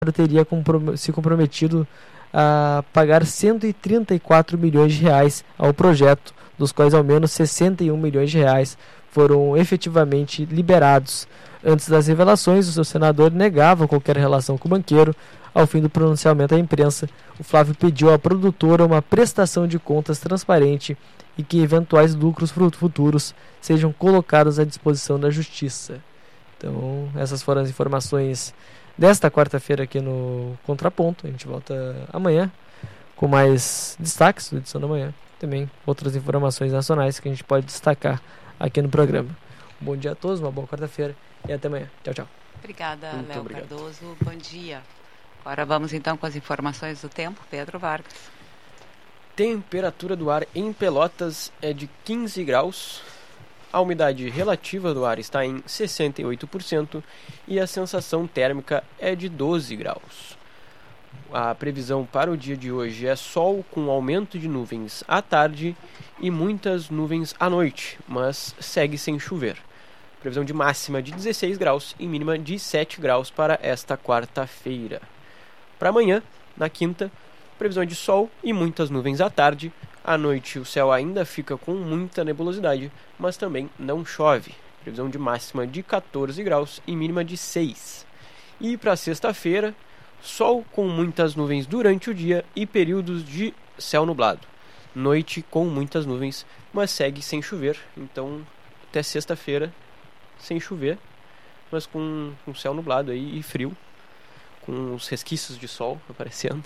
teria se comprometido a pagar 134 milhões de reais ao projeto, dos quais ao menos 61 milhões de reais foram efetivamente liberados. Antes das revelações, o seu senador negava qualquer relação com o banqueiro. Ao fim do pronunciamento à imprensa, o Flávio pediu à produtora uma prestação de contas transparente e que eventuais lucros futuros sejam colocados à disposição da Justiça. Então, essas foram as informações desta quarta-feira aqui no Contraponto. A gente volta amanhã com mais destaques da edição da manhã. Também outras informações nacionais que a gente pode destacar aqui no programa. Um bom dia a todos, uma boa quarta-feira e até amanhã. Tchau, tchau. Obrigada, Léo Cardoso. Bom dia. Agora vamos então com as informações do tempo. Pedro Vargas. Temperatura do ar em Pelotas é de 15 graus. A umidade relativa do ar está em 68% e a sensação térmica é de 12 graus. A previsão para o dia de hoje é sol com aumento de nuvens à tarde e muitas nuvens à noite, mas segue sem chover. Previsão de máxima de 16 graus e mínima de 7 graus para esta quarta-feira. Para amanhã, na quinta, previsão de sol e muitas nuvens à tarde. À noite o céu ainda fica com muita nebulosidade, mas também não chove. Previsão de máxima de 14 graus e mínima de 6. E para sexta-feira, sol com muitas nuvens durante o dia e períodos de céu nublado. Noite com muitas nuvens, mas segue sem chover. Então, até sexta-feira, sem chover, mas com céu nublado aí e frio, com os resquícios de sol aparecendo.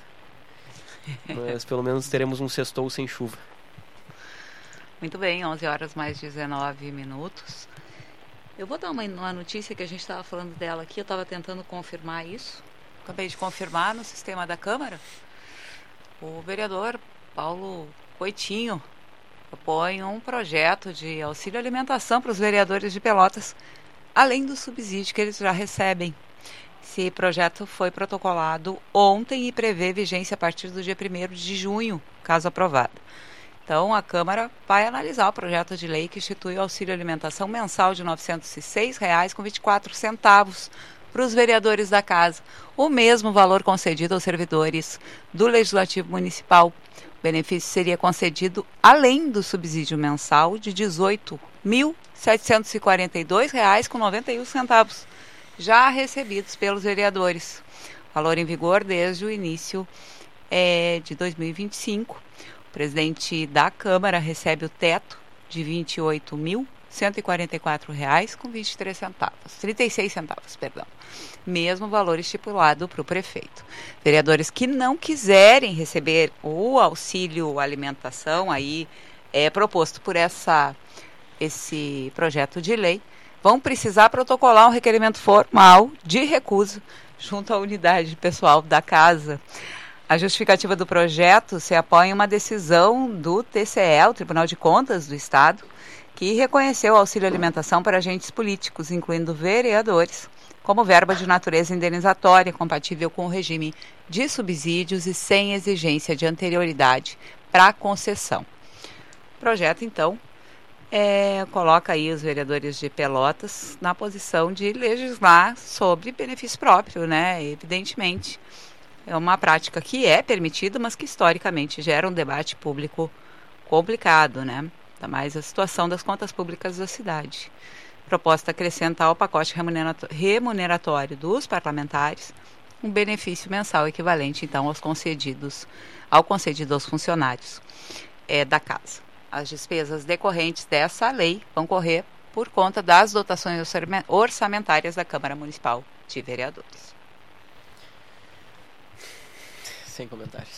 Mas pelo menos teremos um sextou sem chuva. Muito bem, 11 horas mais 19 minutos. Eu vou dar uma notícia que a gente estava falando dela aqui. Eu estava tentando confirmar isso. Acabei de confirmar no sistema da Câmara. O vereador Paulo Coitinho propõe um projeto de auxílio alimentação para os vereadores de Pelotas, além do subsídio que eles já recebem. Esse projeto foi protocolado ontem e prevê vigência a partir do dia 1º de junho, caso aprovado. Então, a Câmara vai analisar o projeto de lei que institui o auxílio alimentação mensal de R$ 906,24 para os vereadores da Casa, o mesmo valor concedido aos servidores do Legislativo Municipal. O benefício seria concedido além do subsídio mensal de R$ 18.742,91, já recebidos pelos vereadores. Valor em vigor desde o início de 2025. O presidente da Câmara recebe o teto de R$ 28.144,36 mesmo valor estipulado para o prefeito. Vereadores que não quiserem receber o auxílio alimentação aí proposto por esse projeto de lei, vão precisar protocolar um requerimento formal de recusa junto à unidade pessoal da Casa. A justificativa do projeto se apoia em uma decisão do TCE, o Tribunal de Contas do Estado, que reconheceu o auxílio alimentação para agentes políticos, incluindo vereadores, como verba de natureza indenizatória, compatível com o regime de subsídios e sem exigência de anterioridade para a concessão. O projeto, então, coloca aí os vereadores de Pelotas na posição de legislar sobre benefício próprio, né? Evidentemente, é uma prática que é permitida, mas que historicamente gera um debate público complicado, né? Ainda mais a situação das contas públicas da cidade. A proposta acrescenta ao pacote remuneratório dos parlamentares um benefício mensal equivalente, então, ao concedido aos funcionários da Casa. As despesas decorrentes dessa lei vão correr por conta das dotações orçamentárias da Câmara Municipal de Vereadores. Sem comentários.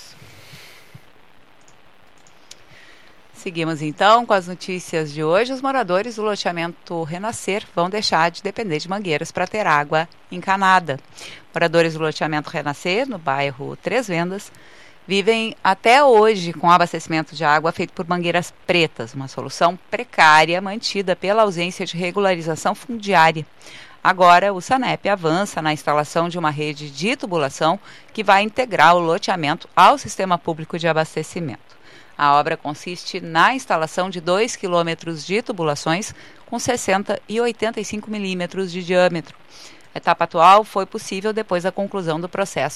Seguimos então com as notícias de hoje. Os moradores do loteamento Renascer vão deixar de depender de mangueiras para ter água encanada. Moradores do loteamento Renascer, no bairro Três Vendas, vivem até hoje com abastecimento de água feito por mangueiras pretas, uma solução precária mantida pela ausência de regularização fundiária. Agora, o SANEP avança na instalação de uma rede de tubulação que vai integrar o loteamento ao sistema público de abastecimento. A obra consiste na instalação de 2 quilômetros de tubulações com 60 e 85 milímetros de diâmetro. A etapa atual foi possível depois da conclusão do processo